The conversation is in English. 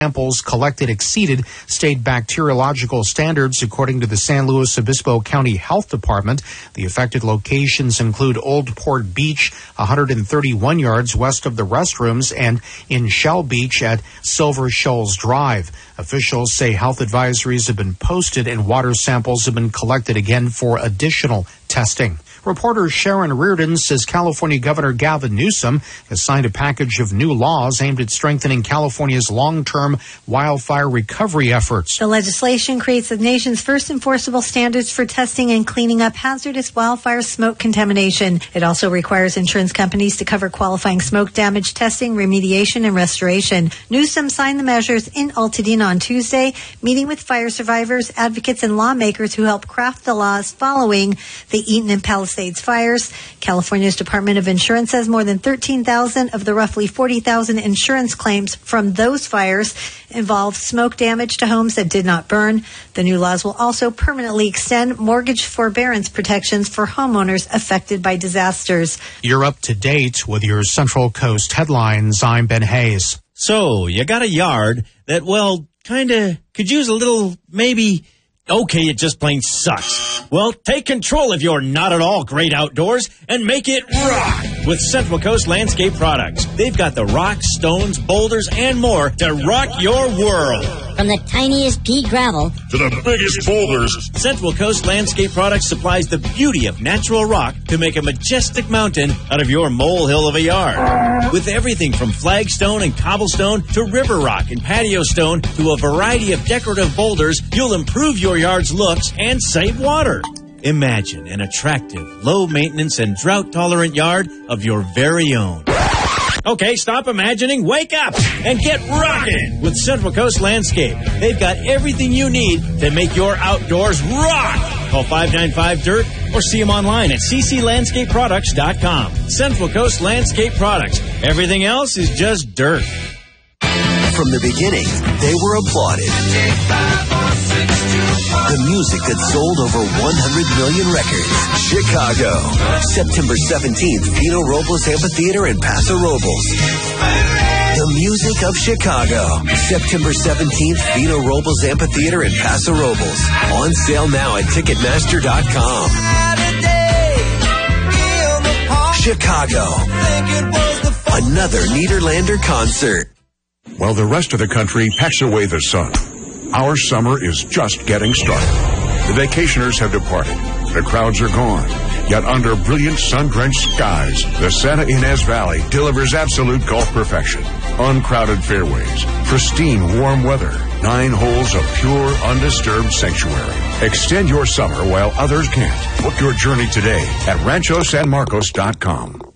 samples collected exceeded state bacteriological standards, according to the San Luis Obispo County Health Department. The affected locations include Old Port Beach, 131 yards west of the restrooms, and in Shell Beach at Silver Shoals Drive. Officials say health advisories have been posted and water samples have been collected again for additional testing. Reporter Sharon Reardon says California Governor Gavin Newsom has signed a package of new laws aimed at strengthening California's long-term wildfire recovery efforts. The legislation creates the nation's first enforceable standards for testing and cleaning up hazardous wildfire smoke contamination. It also requires insurance companies to cover qualifying smoke damage testing, remediation, and restoration. Newsom signed the measures in Altadena on Tuesday, meeting with fire survivors, advocates, and lawmakers who helped craft the laws following the Eaton and Palisades fires. California's Department of Insurance says more than 13,000 of the roughly 40,000 insurance claims from those fires involved smoke damage to homes that did not burn. The new laws will also permanently extend mortgage forbearance protections for homeowners affected by disasters. You're up to date with your Central Coast headlines. I'm Ben Hayes. So, you got a yard that, well, kinda could use a little, maybe, okay, it just plain sucks. Well, take control of your not at all great outdoors and make it rock with Central Coast Landscape Products. They've got the rocks, stones, boulders, and more to rock your world. From the tiniest pea gravel to the biggest boulders, Central Coast Landscape Products supplies the beauty of natural rock to make a majestic mountain out of your molehill of a yard. With everything from flagstone and cobblestone to river rock and patio stone to a variety of decorative boulders, you'll improve your yard's looks and save water. Imagine an attractive, low-maintenance, and drought-tolerant yard of your very own. Okay, stop imagining, wake up, and get rocking with Central Coast Landscape. They've got everything you need to make your outdoors rock. Call 595-DIRT or see them online at cclandscapeproducts.com. Central Coast Landscape Products. Everything else is just dirt. From the beginning, they were applauded. The music that sold over 100 million records. Chicago. September 17th, Pino Robles Amphitheater in Paso Robles. The music of Chicago. September 17th, Pino Robles Amphitheater in Paso Robles. On sale now at Ticketmaster.com. Chicago. Another Nederlander concert. while the rest of the country packs away the sun. Our summer is just getting started. The vacationers have departed. The crowds are gone. Yet under brilliant sun-drenched skies, the Santa Ynez Valley delivers absolute golf perfection. Uncrowded fairways, pristine warm weather, 9 holes of pure, undisturbed sanctuary. Extend your summer while others can't. Book your journey today at RanchoSanMarcos.com.